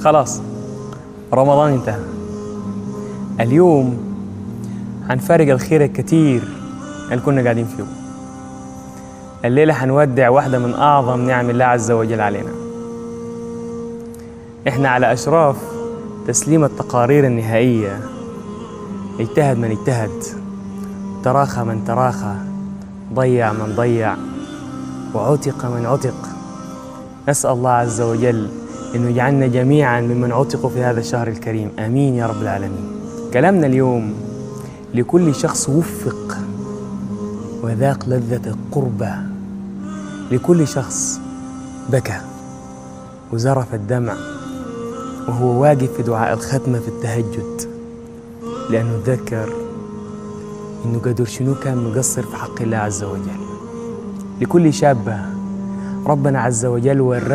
خلاص رمضان انتهى. اليوم حنفارق الخير الكتير اللي كنا قاعدين فيه. الليلة حنودع واحدة من أعظم نعم الله عز وجل علينا. إحنا على أشراف تسليم التقارير النهائية. اجتهد من اجتهد، تراخى من تراخى، ضيع من ضيع، وعتق من عتق. نسأل الله عز وجل إنه يجعلنا جميعا ممن عتقوا في هذا الشهر الكريم، آمين يا رب العالمين. كلامنا اليوم لكل شخص وفق وذاق لذة القربة، لكل شخص بكى وزرف الدمع وهو واقف في دعاء الختمة في التهجد، لأنه تذكر إنه قدر شنو كان مقصر في حق الله عز وجل. لكل شابة ربنا عز وجل وراه